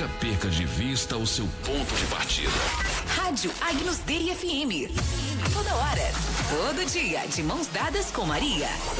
Nunca perca de vista o seu ponto de partida. Rádio Agnus Dei FM. Toda hora, todo dia, de mãos dadas com Maria.